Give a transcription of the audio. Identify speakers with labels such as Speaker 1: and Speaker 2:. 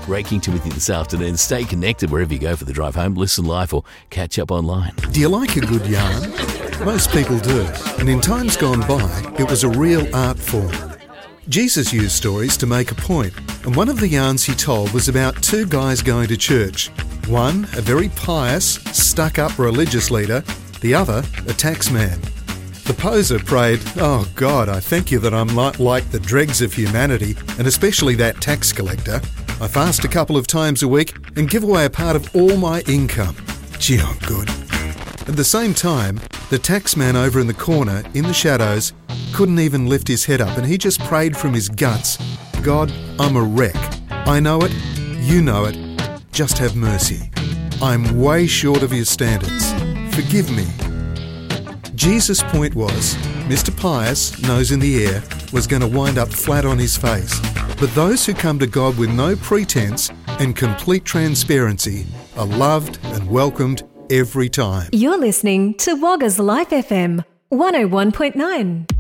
Speaker 1: Breaking Timothy this afternoon. Stay connected wherever you go for the drive home. Listen live or catch up online.
Speaker 2: Do you like a good yarn? Most people do. And in times gone by, it was a real art form. Jesus used stories to make a point, and one of the yarns he told was about two guys going to church. One, a very pious, stuck-up religious leader, the other, a tax man. The poser prayed, "Oh God, I thank you that I'm not like the dregs of humanity, and especially that tax collector. I fast a couple of times a week and give away a part of all my income. Gee, I'm good." At the same time, the tax man over in the corner, in the shadows, couldn't even lift his head up, and he just prayed from his guts, "God, I'm a wreck. I know it, you know it. Just have mercy. I'm way short of your standards. Forgive me." Jesus' point was, Mr. Pious, nose in the air, was going to wind up flat on his face. But those who come to God with no pretense and complete transparency are loved and welcomed every time.
Speaker 3: You're listening to Wagga's Life FM 101.9.